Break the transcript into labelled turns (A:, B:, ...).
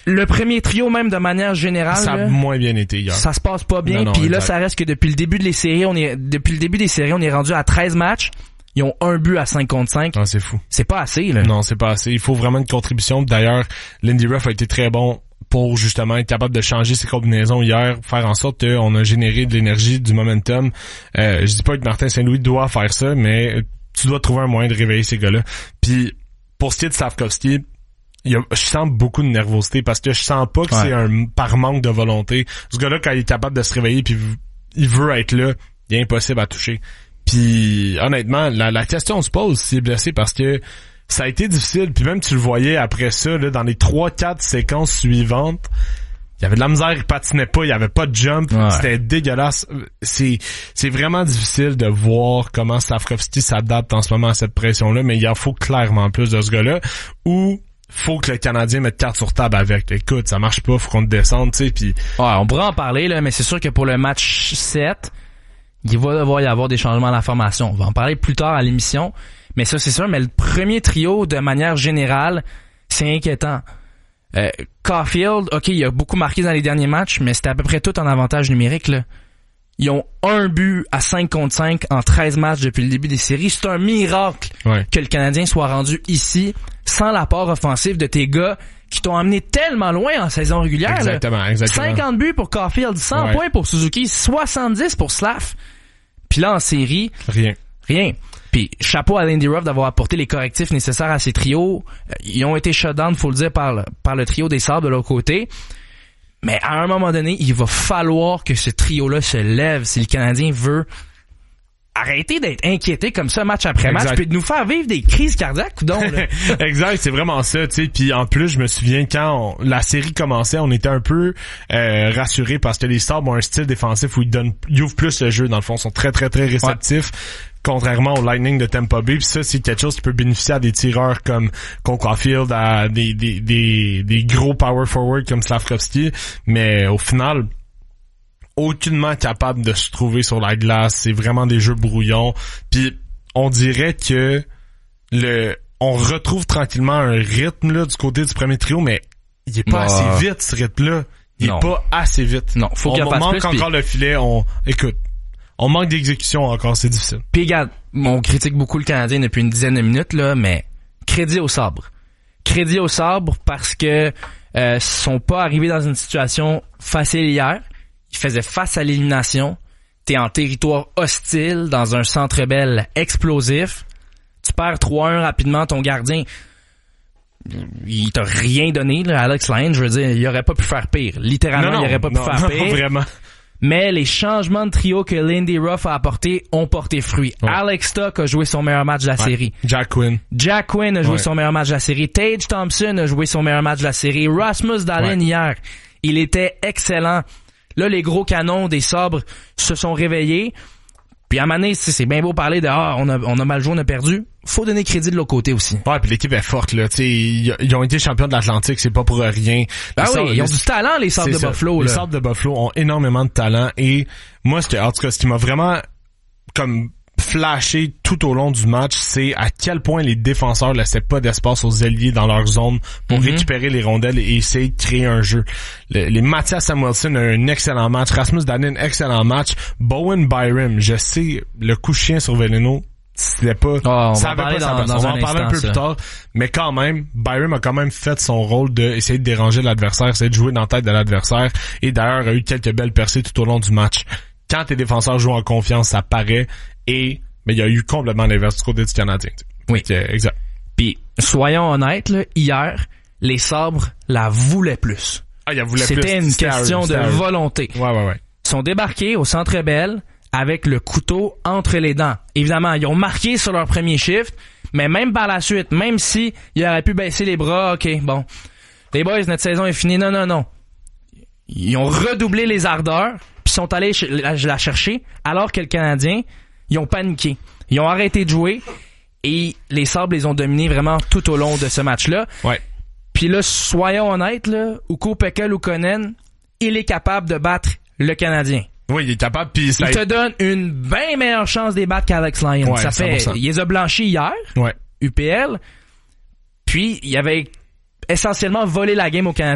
A: le premier trio, même de manière générale,
B: ça a moins bien été hier.
A: Ça se passe pas bien. Puis là, ça reste que depuis le début des séries, on est rendu à 13 matchs. Ils ont un but à 5 contre 5.
B: Ah, c'est fou.
A: C'est pas assez, là.
B: Non, c'est pas assez. Il faut vraiment une contribution. D'ailleurs, Lindy Ruff a été très bon pour justement être capable de changer ses combinaisons hier, faire en sorte qu'on a généré de l'énergie, du momentum. Je dis pas que Martin Saint-Louis doit faire ça, mais tu dois trouver un moyen de réveiller ces gars-là. Puis, pour ce qui est de Slafkovský, je sens beaucoup de nervosité parce que je sens pas que c'est par manque de volonté. Ce gars-là, quand il est capable de se réveiller puis il veut être là, il est impossible à toucher. Puis honnêtement, la question se pose s'il est blessé parce que ça a été difficile. Puis même tu le voyais après ça, là, dans les 3-4 séquences suivantes, il y avait de la misère, il patinait pas, il y avait pas de jump, c'était dégueulasse. C'est vraiment difficile de voir comment Slafkovský s'adapte en ce moment à cette pression-là, mais il en faut clairement plus de ce gars-là. Ou faut que le Canadien mette carte sur table avec. Écoute, ça marche pas, faut qu'on te descende, tu sais. Puis
A: on pourra en parler là, mais c'est sûr que pour le match 7. Il va devoir y avoir des changements à la formation. On va en parler plus tard à l'émission. Mais ça, c'est sûr. Mais le premier trio, de manière générale, c'est inquiétant. Caulfield, OK, il a beaucoup marqué dans les derniers matchs, mais c'était à peu près tout en avantage numérique, là. Ils ont un but à 5 contre 5 en 13 matchs depuis le début des séries. C'est un miracle que le Canadien soit rendu ici sans l'apport offensif de tes gars qui t'ont amené tellement loin en saison régulière.
B: Exactement.
A: 50 buts pour Caulfield, 100 points pour Suzuki, 70 pour Slaf. Puis là, en série... Rien. Puis chapeau à Lindy Ruff d'avoir apporté les correctifs nécessaires à ces trios. Ils ont été shutdown, faut le dire, par le trio des Sabres de l'autre côté. Mais à un moment donné, il va falloir que ce trio-là se lève si le Canadien veut arrêter d'être inquiété comme ça match après match puis de nous faire vivre des crises cardiaques ou donc là.
B: Exact, c'est vraiment ça, tu sais. Puis en plus, je me souviens quand la série commençait, on était un peu rassurés parce que les Sabres ont un style défensif où ils ouvrent plus le jeu dans le fond, ils sont très très très réceptifs. Contrairement au Lightning de Tampa Bay, puis ça c'est quelque chose qui peut bénéficier à des tireurs comme Cole Caulfield, à des gros power forward comme Slafkovský, mais au final aucunement capable de se trouver sur la glace, c'est vraiment des jeux brouillons. Puis on dirait que on retrouve tranquillement un rythme là du côté du premier trio, mais il est pas assez vite ce rythme-là. Il est pas assez vite.
A: Non, faut qu'il
B: manque plus, encore le filet, on manque d'exécution encore, c'est difficile.
A: Puis regarde, on critique beaucoup le Canadien depuis une dizaine de minutes là, mais crédit aux Sabres. Crédit aux Sabres parce que sont pas arrivés dans une situation facile hier. Ils faisaient face à l'élimination. T'es en territoire hostile, dans un Centre Bell explosif. Tu perds 3-1 rapidement, ton gardien, il t'a rien donné, là, Alex Lyon, je veux dire, il aurait pas pu faire pire. Littéralement, il aurait pas pu faire pire.
B: Non, vraiment.
A: Mais les changements de trio que Lindy Ruff a apportés ont porté fruit. Ouais. Alex Stock a joué son meilleur match de la série.
B: Jack Quinn
A: a joué son meilleur match de la série. Tage Thompson a joué son meilleur match de la série. Rasmus Dahlin hier, il était excellent. Là, les gros canons des Sabres se sont réveillés. Puis à un moment donné, c'est bien beau parler de on a mal joué, on a perdu. Faut donner crédit de l'autre côté aussi.
B: Ouais, puis l'équipe est forte là. Tu sais, ils ont été champions de l'Atlantique, c'est pas pour rien.
A: Ils ont du talent, les Sabres de Buffalo.
B: Les Sabres de Buffalo ont énormément de talent et moi, en tout cas, ce qui m'a vraiment comme flashé tout au long du match, c'est à quel point les défenseurs laissaient pas d'espace aux ailiers dans leur zone pour récupérer les rondelles et essayer de créer un jeu. Les Mattias Samuelsson a un excellent match, Rasmus Dahlin, excellent match, Bowen Byram, je sais, le coup de chien sur Veleno, c'était pas...
A: on va en parler
B: un peu plus tard, mais quand même, Byram a quand même fait son rôle d'essayer de déranger l'adversaire, essayer de jouer dans la tête de l'adversaire, et d'ailleurs a eu quelques belles percées tout au long du match. Quand tes défenseurs jouent en confiance, ça paraît, mais il y a eu complètement l'inverse du côté du Canadien.
A: Oui.
B: Exact.
A: Puis, soyons honnêtes, là, hier, les Sabres la voulaient plus. C'était une question de volonté.
B: Ouais.
A: Ils sont débarqués au Centre Bell avec le couteau entre les dents. Évidemment, ils ont marqué sur leur premier shift, mais même par la suite, même si ils auraient pu baisser les bras, OK, bon. Les boys, notre saison est finie. Non. Ils ont redoublé les ardeurs, puis sont allés la chercher, alors que le Canadien, ils ont paniqué. Ils ont arrêté de jouer et les Sabres les ont dominés vraiment tout au long de ce match-là.
B: Ouais.
A: Puis là, soyons honnêtes, là, Ukko-Pekka Luukkonen, il est capable de battre le Canadien.
B: Oui, il est capable. Puis
A: il te donne une bien meilleure chance de les battre qu'Alex Lyon.
B: Ouais,
A: ça fait,
B: 100%.
A: il les a blanchis hier, UPL. Puis il avait essentiellement volé la game au Canadien.